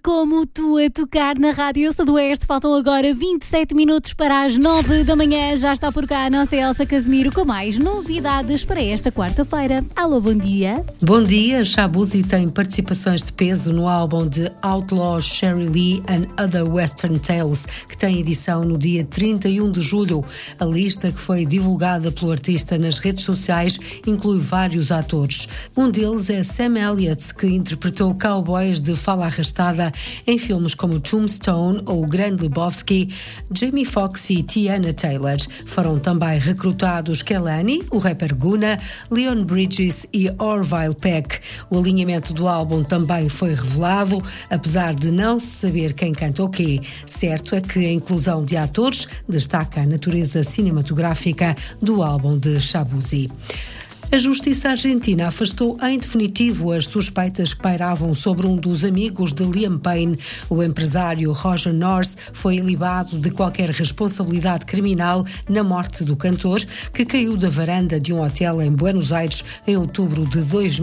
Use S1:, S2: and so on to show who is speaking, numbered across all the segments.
S1: como tu a tocar na Rádio Eu Sou do Oeste. Faltam agora 27 minutos para as 9 da manhã. Já está por cá a nossa Elsa Casimiro com mais novidades para esta quarta-feira. Alô, bom dia.
S2: Bom dia. Shaboozey tem participações de peso no álbum de Outlaws, Sherry Lee and Other Western Tales, que tem edição no dia 31 de julho. A lista, que foi divulgada pelo artista nas redes sociais, inclui vários atores. Um deles é Sam Elliott, que interpretou cowboys de fala arrastada em filmes como Tombstone ou O Grande Lebowski. Jamie Foxx e Tiana Taylor. Foram também recrutados Kehlani, o rapper Gunna, Leon Bridges e Orville Peck. O alinhamento do álbum também foi revelado, apesar de não se saber quem canta o quê. Certo é que a inclusão de atores destaca a natureza cinematográfica do álbum de Shaboozey. A Justiça Argentina afastou em definitivo as suspeitas que pairavam sobre um dos amigos de Liam Payne. O empresário Roger North foi ilibado de qualquer responsabilidade criminal na morte do cantor, que caiu da varanda de um hotel em Buenos Aires em outubro de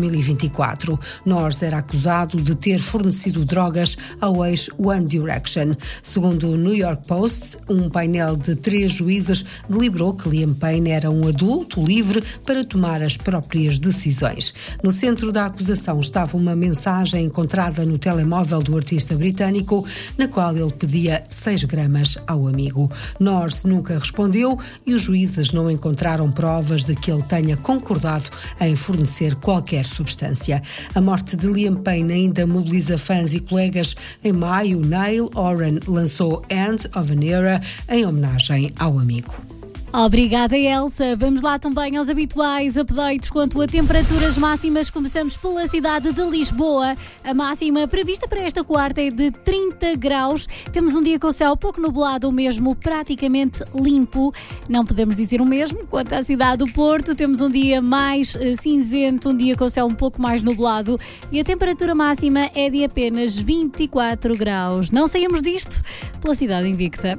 S2: 2024. North era acusado de ter fornecido drogas ao ex-One Direction. Segundo o New York Post, um painel de 3 juízes deliberou que Liam Payne era um adulto livre para tomar as próprias decisões. No centro da acusação estava uma mensagem encontrada no telemóvel do artista britânico, na qual ele pedia 6 gramas ao amigo. North nunca respondeu e os juízes não encontraram provas de que ele tenha concordado em fornecer qualquer substância. A morte de Liam Payne ainda mobiliza fãs e colegas. Em maio, Niall Horan lançou End of an Era em homenagem ao amigo.
S1: Obrigada, Elsa. Vamos lá também aos habituais updates quanto a temperaturas máximas. Começamos pela cidade de Lisboa. A máxima prevista para esta quarta é de 30 graus. Temos um dia com o céu pouco nublado, ou mesmo praticamente limpo. Não podemos dizer o mesmo quanto à cidade do Porto. Temos um dia mais cinzento, um dia com o céu um pouco mais nublado. E a temperatura máxima é de apenas 24 graus. Não saímos disto pela cidade invicta.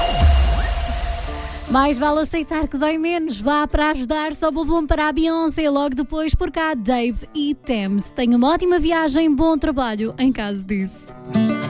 S1: Mais vale aceitar que dói menos. Vá para ajudar, sobe o volume para a Beyoncé. Logo depois, por cá, Dave e Thames. Tenha uma ótima viagem, bom trabalho em caso disso.